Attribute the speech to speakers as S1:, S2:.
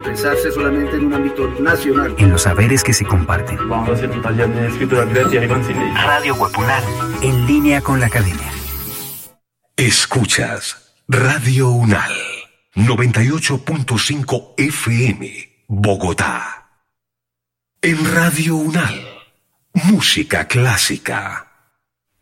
S1: expresarse solamente en un ámbito nacional.
S2: En los saberes que se comparten.
S3: Vamos a hacer un taller de escritura creativa infantil.
S2: Radio Guapunal, en línea con la academia.
S4: Escuchas Radio UNAL, 98.5 FM, Bogotá. En Radio UNAL, música clásica.